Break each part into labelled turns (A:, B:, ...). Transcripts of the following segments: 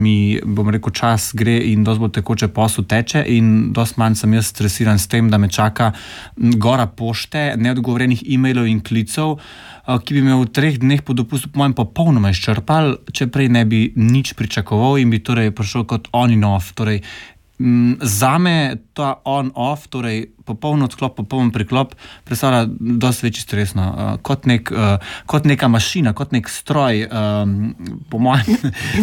A: mi, bom rekel, čas gre in dosti bolj tekoče posel teče in dosti manj sem jaz stresiran s tem, da me čaka gora pošte, neodgovorenih e-mailov in klicev, ki bi me v 3 dneh po dopustu po mojem popolnoma izčrpal, če prej ne bi nič pričakoval in bi torej prišel kot on in off. Torej, zame ta on-off, torej popoln odklop, popoln priklop, predstavlja dosti večji stresno. Kot neka mašina, kot nek stroj, po mojem,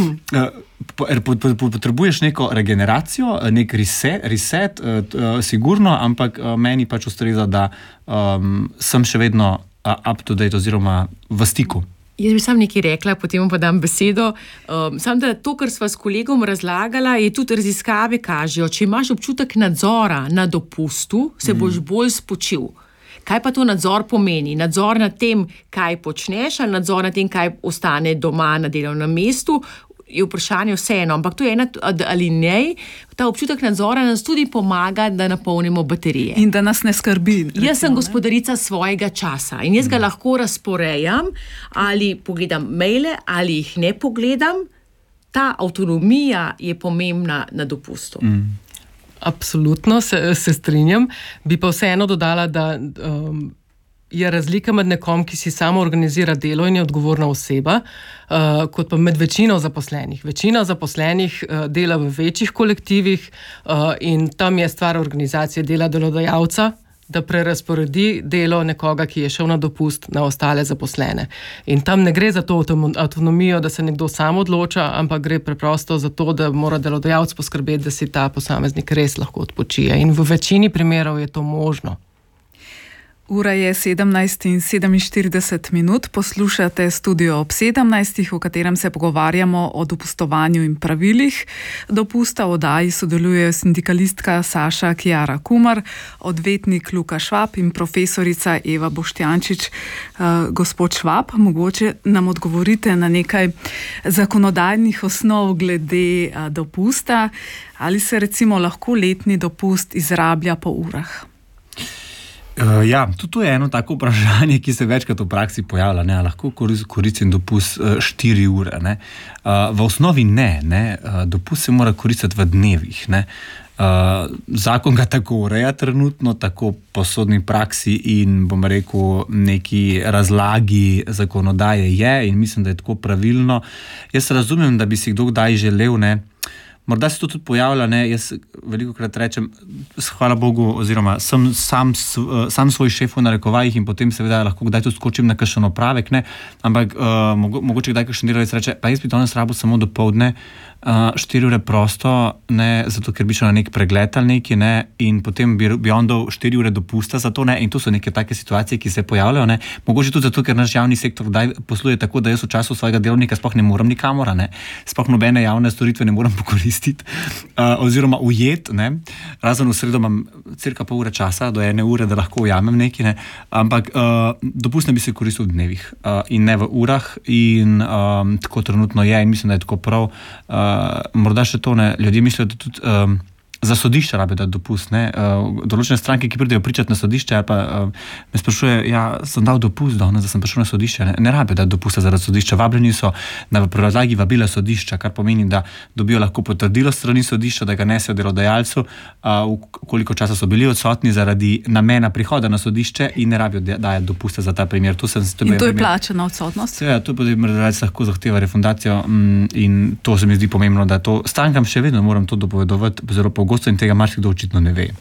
A: potrebuješ neko regeneracijo, nek reset, sigurno, ampak meni pač ustreza, da sem še vedno up to date oziroma v stiku.
B: Jaz bi sam nekaj rekla, potem pa dam besedo. Samo da to, kar sva s kolegom razlagala, je tudi raziskave kažejo, če imaš občutek nadzora na dopustu, se boš bolj spočil. Kaj pa to nadzor pomeni? Nadzor nad tem, kaj počneš, ali nadzor nad tem, kaj ostane doma na delovnem mestu, je vprašanje vseeno, ampak to je ena ali ne. Ta občutek nadzora nas tudi pomaga, da napolnimo baterije.
C: In da nas ne skrbi. Recimo,
B: jaz sem gospodarica svojega časa in jaz ga lahko razporejam, ali pogledam maile, ali jih ne pogledam. Ta avtonomija je pomembna na dopustu.
D: Absolutno se strinjam. Bi pa vseeno dodala, da je razlika med nekom, ki si samo organizira delo in je odgovorna oseba, kot pa med večino zaposlenih. Večina zaposlenih dela v večjih kolektivih in tam je stvar organizacije dela delodajalca, da prerazporedi delo nekoga, ki je šel na dopust, na ostale zaposlene. In tam ne gre za to avtonomijo, da se nekdo sam odloča, ampak gre preprosto za to, da mora delodajalec poskrbeti, da si ta posameznik res lahko odpočije. In v večini primerov je to možno.
C: Ura je 17:47, poslušate Studio ob 17, v katerem se pogovarjamo o dopustovanju in pravilih dopusta. V oddaji sodelujejo sindikalistka Saša Kjara Kumar, odvetnik Luka Švab in profesorica Eva Boštjančič. Gospod Švab, mogoče nam odgovorite na nekaj zakonodajnih osnov glede dopusta. Ali se recimo lahko letni dopust izrablja po urah?
A: Ja, tudi to je eno tako vprašanje, ki se večkrat v praksi pojavlja. Ne? Lahko koristim dopust 4 ure. Ne? V osnovi ne. Dopust se mora koristiti v dnevih. Ne? Zakon ga tako ureja trenutno, tako po sodni praksi in bom rekel neki razlagi zakonodaje je in mislim, da je tako pravilno. Jaz razumem, da bi si kdo kdaj želel, ne? Morda se to tudi pojavlja, ne, jaz velikokrat rečem, hvala Bogu, oziroma sem sam svoj šef v narekovajih in potem seveda lahko kdaj tudi skočim na kakšen opravek, ne, ampak mogoče kdaj kakšen delavec reče, pa jaz bi danes rabil samo dopoldne 4 ure prosto, ne, zato ker bi šel na nek pregled ali neki, ne, in potem bi on dal 4 ure dopusta za to, ne, in to so neke take situacije, ki se pojavljajo, ne, mogoče tudi zato, ker naš javni sektor kdaj posluje tako, da jaz v času svojega delovnika sploh ne moram nikamor, ne, sploh nobene javne storitve ne moram pokoristiti, oziroma ujet, ne, razen v sredo imam cirka pol ure časa, do 1 ure, da lahko ujamem neki, ne, ampak dopust ne bi se koristil v dnevih in ne v urah in tako trenutno je in mislim, da je tako prav. Morda še to, ne, ljudje mislijo, da tudi za sodišče rabi dati dopust, ne, določene stranke, ki pridejo pričati na sodišče, ali pa me sprašuje, ja, sem dal dopust danes, da sem prišel na sodišče, ne rabijo dati dopusta zaradi sodišča, vabljeni so na podlagi vabila sodišča, kar pomeni, da dobijo lahko potrdilo strani sodišča, da ga nesejo delodajalcu, koliko časa so bili odsotni zaradi namena prihoda na sodišče in ne rabijo dajati dopusta za ta primer.
C: In to je plačana odsotnost?
A: Ja, to je potem delodajalec lahko zahteva refundacijo in to se mi zdi pomembno, da to strankam še vedno moram to dopovedovati, zelo pogosto in tega marsikdo očitno ne ve.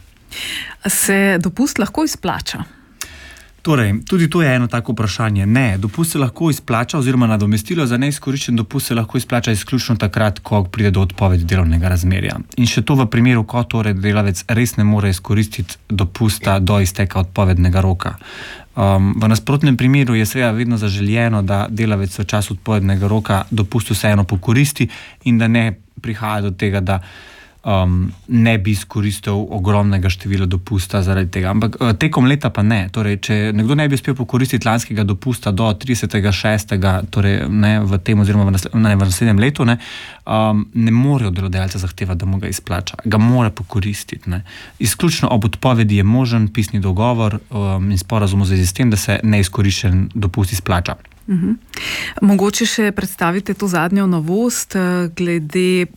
C: Se dopust lahko izplača?
A: Torej, tudi to je eno tako vprašanje. Ne, dopust se lahko izplača oziroma nadomestilo za neizkoriščen dopust se lahko izplača izključno takrat, ko pride do odpovedi delovnega razmerja. In še to v primeru, ko torej delavec res ne more izkoristiti dopusta do izteka odpovednega roka. V nasprotnem primeru je seveda vedno zaželjeno, da delavec v času odpovednega roka dopust vseeno pokoristi in da ne prihaja do tega, da ne bi izkoristil ogromnega števila dopusta zaradi tega. Ampak tekom leta pa ne. Torej, če nekdo ne bi uspel pokoristiti lanskega dopusta do 30.6., torej ne v tem oziroma v naslednjem letu, ne morejo delodajalca zahtevati, da mu ga izplača. Ga mora pokoristiti. Ne. Izključno ob odpovedi je možen pisni dogovor in sporazum v zvezi s tem, da se neizkoriščen dopust izplača.
C: Mogoče še predstavite to zadnjo novost glede